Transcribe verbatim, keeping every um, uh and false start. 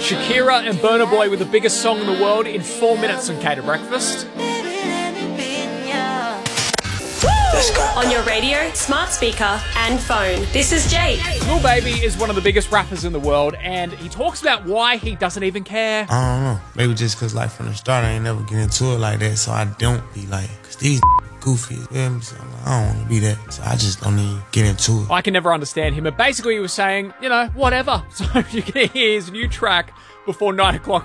Shakira and Burna Boy with the biggest song in the world in four minutes on Cater Breakfast. Let's go. On your radio, smart speaker, and phone. This is Jake. Lil Baby is one of the biggest rappers in the world, and he talks about why he doesn't even care. I don't know. Maybe just because, like, from the start, I ain't never get into it like that, so I don't be like, because these goofy, you feel me? So I'm like, I don't want to be that, so I just don't even get into it. I can never understand him, but basically he was saying, you know, whatever. So you can hear his new track before nine o'clock